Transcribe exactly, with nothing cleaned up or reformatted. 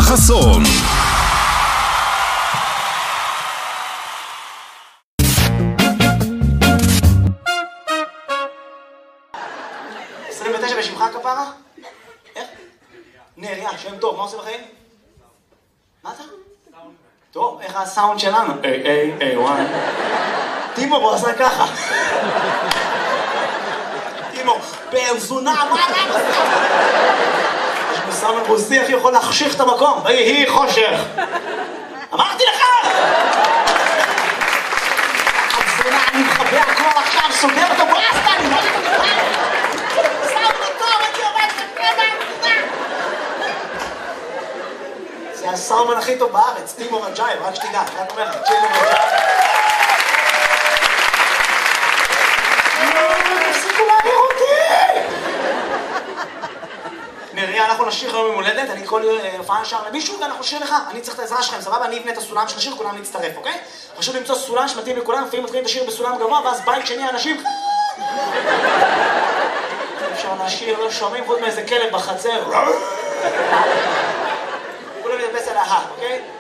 חסון. עשרים ותשע בשמך כפרה? איך? נריה, שם טוב, מה עושה בחיים? מה אתה? טוב, איך הסאונד שלנו? איי, איי, איי, וואי. טימור, הוא עשה ככה. טימור, פרזונה, מה אתה עושה? יש מסאמן רוסי, איך יכול להחשיך את המקום? ויהי חושך. אמרתי לך! פרזונה, אני מחבא הכל עכשיו, סוגר אותו ברסטה, אני לא יודע. זה הסאומן הכי טוב בארץ, טימור רג'ייב, רק שתדע, רק אומר לך, טימור רג'ייב. תפסיקו להעיר אותי! נריה, אנחנו נשיר היום יום הולדת, אני כל הופעה נשאר למישהו ואנחנו נשיר לך, אני צריך את העזרה שלכם, סבבה? אני אבנה את הסולם של השיר, כולם להצטרף, אוקיי? חשוב למצוא סולם שמתאים לכולם, לפעמים מתחילים את השיר בסולם גבוה, ואז בית שני האנשים... אפשר לשיר, לא שומעים חוץ מאיזה כלב בחצר. כולם ידבס על ההר, אוקיי?